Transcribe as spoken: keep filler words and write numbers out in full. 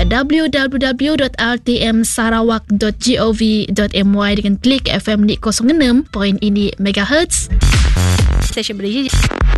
w w w dot r t m sarawak dot gov dot my dengan klik F M di kosong enam titik ini megahertz. Stesen berijing.